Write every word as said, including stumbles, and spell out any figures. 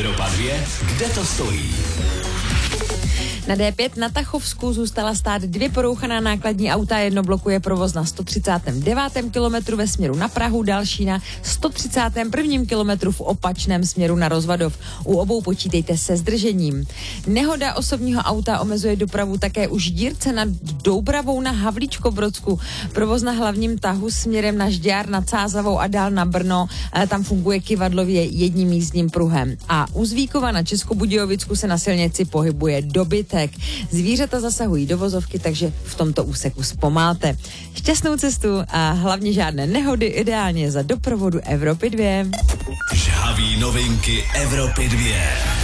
Evropa dva, kde to stojí? Na dé pět na Tachovsku zůstala stát dvě porouchaná nákladní auta, jedno blokuje provoz na sto třicátém devátém kilometru ve směru na Prahu, další na sto třicátém prvním kilometru v opačném směru na Rozvadov. U obou počítejte se zdržením. Nehoda osobního auta omezuje dopravu také u Ždírce nad Doubravou na Havlíčkobrodsku. Provoz na hlavním tahu směrem na Žďár nad Sázavou a dál na Brno, ale tam funguje kyvadlově jedním jízdním pruhem. A u Zvíkova na Českobudějovicku se na silnici pohybuje dobytek. Zvířata zasahují do vozovky, takže v tomto úseku zpomalte. Šťastnou cestu a hlavně žádné nehody, ideálně za doprovodu Evropy dva. Žhaví novinky Evropy dva.